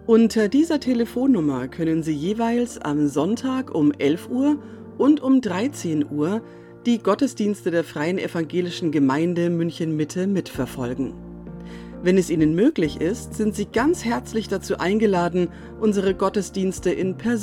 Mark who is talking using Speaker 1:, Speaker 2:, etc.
Speaker 1: Unter dieser Telefonnummer können Sie jeweils am Sonntag um 11 Uhr und um 13 Uhr die Gottesdienste der Freien Evangelischen Gemeinde München-Mitte mitverfolgen. Wenn es Ihnen möglich ist, sind Sie ganz herzlich dazu eingeladen, unsere Gottesdienste in Person